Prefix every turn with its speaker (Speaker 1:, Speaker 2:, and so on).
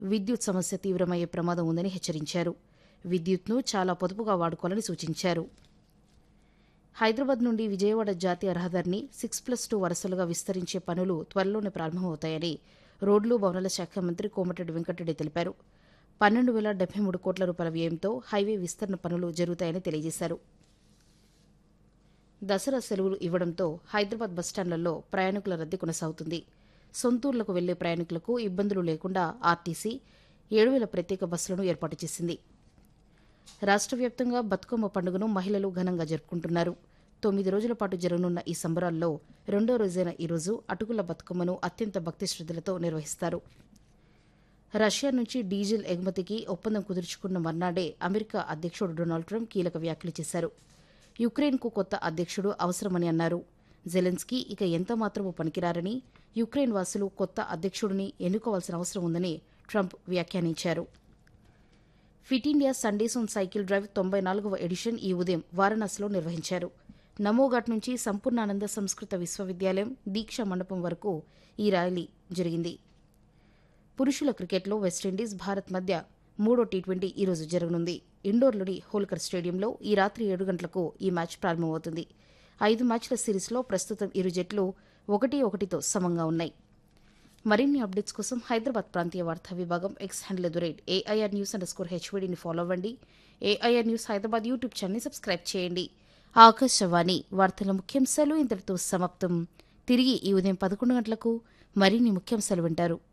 Speaker 1: విద్యుత్ సమస్య తీవ్రమయ్యే ప్రమాదం ఉందని హెచ్చరించారు. విద్యుత్ను చాలా పొదుపుగా వాడుకోవాలని సూచించారు. హైదరాబాద్ నుండి విజయవాడ జాతీయ రహదారిని 6+2 వరుసలుగా విస్తరించే పనులు త్వరలోనే ప్రారంభమవుతాయని రోడ్లు భవనాల శాఖ మంత్రి కోమటిరెడ్డి వెంకటరెడ్డి తెలిపారు. 12,073 కోట్ల రూపాయల వ్యయంతో హైవే విస్తరణ పనులు జరుగుతాయని తెలియజేశారు. దసరా సెలవులు ఇవ్వడంతో హైదరాబాద్ బస్టాండ్లలో ప్రయాణికుల రద్దీ కొనసాగుతుంది. సొంతూర్లకు వెళ్లే ప్రయాణికులకు ఇబ్బందులు లేకుండా ఆర్టీసీ 7,000 ప్రత్యేక బస్సులను ఏర్పాటు చేసింది. రాష్ట్ర వ్యాప్తంగా బతుకమ్మ పండుగను మహిళలు ఘనంగా జరుపుకుంటున్నారు. 9 రోజుల పాటు జరగనున్న ఈ సంబరాల్లో రెండో రోజైన ఈరోజు అటుకుల బతుకమ్మను అత్యంత భక్తి శ్రద్దలతో నిర్వహిస్తారు. రష్యా నుంచి డీజిల్ ఎగుమతికి ఒప్పందం కుదుర్చుకున్న మర్నాడే అమెరికా అధ్యక్షుడు డొనాల్డ్ ట్రంప్ కీలక వ్యాఖ్యలు చేశారు. యుక్రెయిన్కు కొత్త అధ్యక్షుడు అవసరమని అన్నారు. జెలెన్స్కీ ఇక ఎంతమాత్రమూ పనికిరారని, యుక్రెయిన్ వాసులు కొత్త అధ్యక్షుడిని ఎన్నుకోవాల్సిన అవసరం ఉందని ట్రంప్ వ్యాఖ్యానించారు. Fit India Sundays on cycle drive 94వ edition ఈ ఉదయం వారణాసిలో నిర్వహించారు. నమోఘాట్ నుంచి సంపూర్ణానంద సంస్కృత విశ్వవిద్యాలయం దీక్షా మండపం వరకు ఈ ర్యాలీ జరిగింది. పురుషుల క్రికెట్లో వెస్టిండీస్ భారత్ మధ్య 3వ టీ20 ఈరోజు జరగనుంది. ఇండోర్లోని హోల్కర్ స్టేడియంలో ఈ రాత్రి 7 గంటలకు ఈ మ్యాచ్ ప్రారంభమవుతుంది. 5 మ్యాచ్ల సిరీస్లో ప్రస్తుతం ఇరు జట్లు 1-1తో సమంగా ఉన్నాయి. మరిన్ని అప్డేట్స్ కోసం హైదరాబాద్ ప్రాంతీయ వార్తా విభాగం ఎక్స్ హ్యాండిల్ @AIR_News_HVDని ఫాలో అవ్వండి. AIR న్యూస్ హైదరాబాద్ యూట్యూబ్ ఛానల్ని సబ్స్క్రైబ్ చేయండి. ఆకాశవాణి వార్తల ముఖ్యాంశాలు ఇంతటితో సమాప్తం. తిరిగి ఈ ఉదయం 11 గంటలకు మరిన్ని ముఖ్యాంశాలు వింటారు.